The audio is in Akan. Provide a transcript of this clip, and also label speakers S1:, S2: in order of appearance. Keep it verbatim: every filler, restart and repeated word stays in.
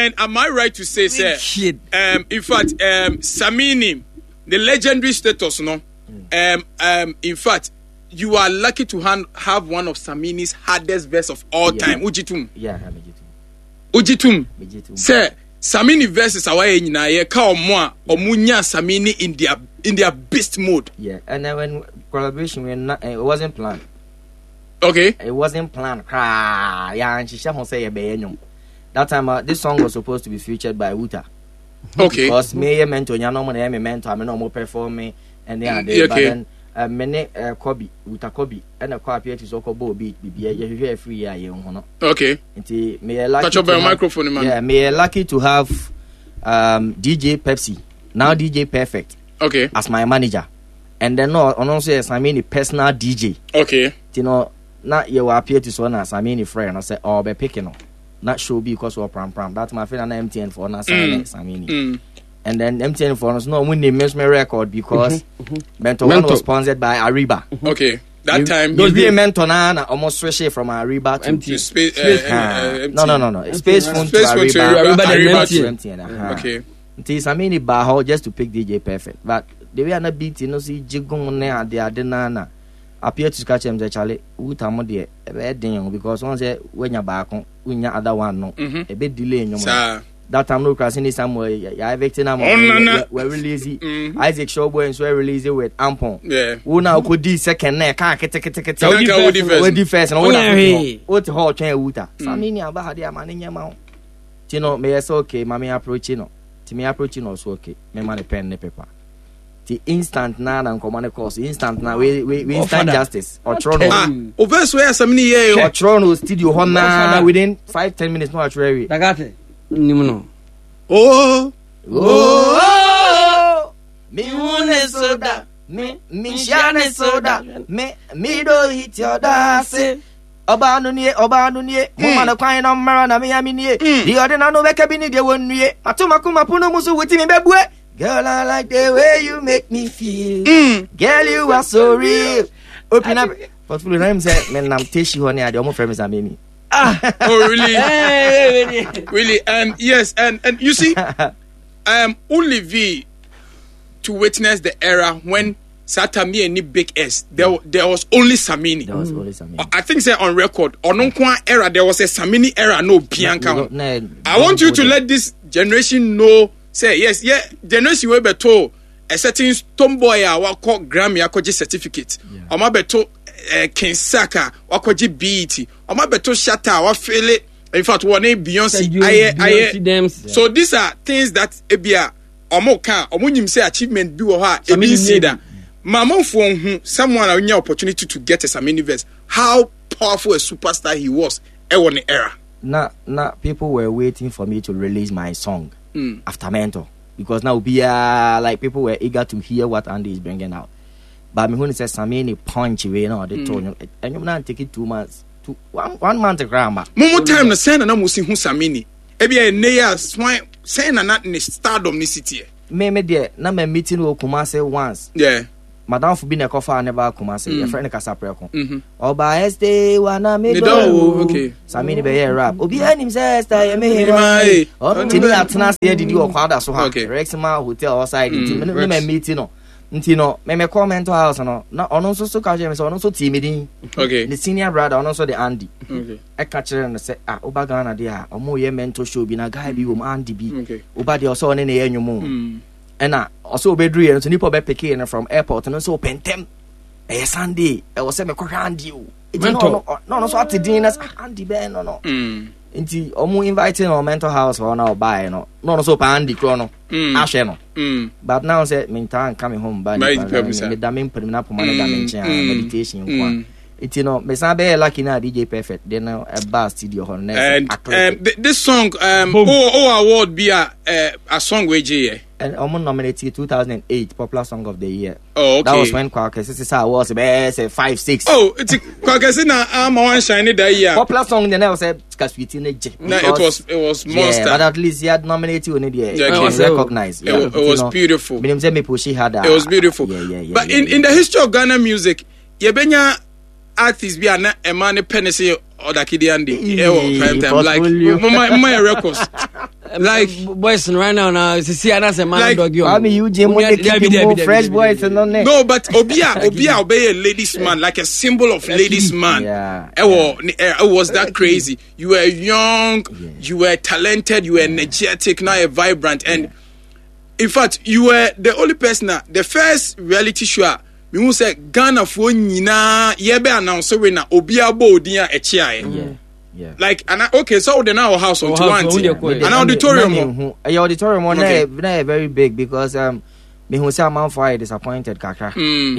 S1: And am I right to say, sir? Um, in fact, um, Samini, the legendary status, no. Mm. Um, um, in fact, you are lucky to han- have one of Samini's hardest verse of all yeah. time. Ujitum.
S2: Yeah, Ujitum.
S1: Ujitum. Sir, Samini verses are why na ye ka omo a omunya Samini in their in their beast mode.
S2: Yeah, and then when collaboration when not, it wasn't planned.
S1: Okay.
S2: It wasn't planned. Cry. Yeah, and she shall say a that time uh, this song was supposed to be featured by Uta.
S1: Okay.
S2: Because me mentor, you know, me mentor, I no more performing, and then
S1: okay.
S2: But then uh, many uh, Kobe, Uta Kobe, and a copy to so called beat, be be free year, you know.
S1: Okay.
S2: Until me lucky.
S1: Touch up your microphone, man.
S2: Yeah, me lucky to have um D J Pepsi, now D J Perfect.
S1: Okay.
S2: As my manager, and then no, and also as I mean the personal D J.
S1: Okay.
S2: You know, not you appear to so as I mean the friend, I say, oh, be picking up. Not show because of pram pram. That's my friend on M T N for us. Mm. I mean, mm. and then M T N for us. No, when they miss my record because mm-hmm. Mentor One was sponsored by Ariba.
S1: Mm-hmm. Okay, that you, time
S2: you be a Mentor now almost switch from Ariba to
S1: M T N. Space, uh, uh, uh, M T N.
S2: No, no, no, no. Space phone to Ariba. Ariba to M T N.
S1: Okay.
S2: Until I mean, Baho just to pick D J Perfect, but the way I not beat, you know, see Jigon there, they are the nana. Appear to catch him the Charlie, Utamo dear, a bad thing because once when you're back on, when you're other one, no, a bit delay in your mind. That time, no crossing is somewhere. I victim, we're releasing Isaac Showboy and so release it with Ampon. Yeah, who now could do second neck, can't take it, take it, take it, defense, and what the whole chain Uta. Samini about the man in your mouth. You know, may I say, okay, Mammy approaching, to me approaching also okay, me money pen the paper. The instant now and command course instant now we we, we instant oh, justice or Toronto
S1: ah over so where some year
S2: or Toronto studio hona within five ten minutes no actually
S3: dagate nimuno
S1: oh
S2: oh me one soda me me shane soda me me do hit your dance oba no nie oba no nie mama na kwan na mara na me ya me nie the other na no be ka bi ni de won nie atuma kuma puno muso weti me bebue. Girl, I like the way you make me feel. Mm. Girl, you are so real. Open up. But for the name said, "Man, I'm Teshi honey. The almost famous Amini."
S1: Ah, oh really? Hey, really? And yes, and and you see, um, only V to witness the era when Satami and Big S. There, there was only Samini.
S2: There was only Samini.
S1: I think say on record on Onkwa era there was a Samini era, no Bianca. No, no, no, I want you to let this generation know. Say yes, yeah. Generation we be told a certain tomboy a wako Grammy akoji certificate. Oma beto King Saka wakoji B E T. Oma beto Shatta wa feel it. In fact, one Beyonce. Aye, aye. So these are things that ebia omo kan omo nyim say achievement bi wo ha ebi see that. Mama for someone a new opportunity to get a Samini verse. How powerful a superstar he was e won the era.
S2: Na na people were waiting for me to release my song. Mm. After Mentor, because now be uh, like people were eager to hear what Andy is bringing out. But me when he says Samini punch away now, they mm. told you, and you're not taking two months, two one one month to grammar.
S1: More time na send na musi hu Samini. Ebi e neya swine send na not in stardom ni city.
S2: Me me there na me meeting wo Kumasi once.
S1: Yeah.
S2: Madam for being a coffee and never Kumasi. Your friend Kasa Preko. Mhm. Oba este wana me do.
S1: Okay.
S2: Samini be here rap. Obi anim say este me here. Oh, tini atena se didi o kwada so ha. Rexma hotel outside. Me me meeting no. Nti no me me comment house no. Na ono so so ka je me so ono so ti medin.
S1: Okay.
S2: The senior brother ono so the Andy.
S1: Okay.
S2: E ka kire no say ah oba Ghana dey ah omo ye mentor show bi na guy bi wo Andy bi. Okay. Oba dey so one na ye nwumu. And I also be doing to Nipo be picking from airport and also pentem. A Sunday, I was saying, Andy. No, no, no, so at the dinners, Andy Ben, no, no. Inti, omu inviting our mental house for now buy, no, no, so Andy Chrono, Asheno. But now said, meantime, coming home by the damning putting up dimension meditation. It's you know, me sabe lucky na D J Perfect. They know a bar studio on
S1: and um, this song, um, oh, oh, award be a a song with J.
S2: And I'm nominated two thousand eight Popular Song of the Year.
S1: Oh, okay.
S2: That was when Kwakesi was best five six.
S1: Oh, it's Kwakesi na I'm one shiny that year.
S2: Popular song then I said Kaswiti Neje.
S1: No, it was it was monster.
S2: Yeah, but at least he had nominated on the year.
S1: Yeah,
S2: it was recognized.
S1: It, yeah, it was know, beautiful.
S2: Me say me push had.
S1: It was beautiful. Yeah, yeah, yeah. But yeah, in yeah, in the history of Ghana music, yebenya artists be an emane penisi or the kidi andi. Eh, prime time like my my records. like
S3: boys right now now see another man
S1: like,
S3: dog you.
S2: I mean you Jim fresh boys and on
S1: no but Obia Obia obey a ladies man like a symbol of ladies man.
S2: Yeah.
S1: It was that crazy. You were young, yeah. you were talented, you were energetic, now you're vibrant and yeah. in fact you were the only person that the first reality show we will say Ghana for nyina yebe announce we na Obia bo odin a chia.
S2: Yeah. Yeah.
S1: Like and I, okay, so then our house on twenty, an auditorium,
S2: a auditorium, one very big because um, me who say I'm on fire disappointed, Kaka.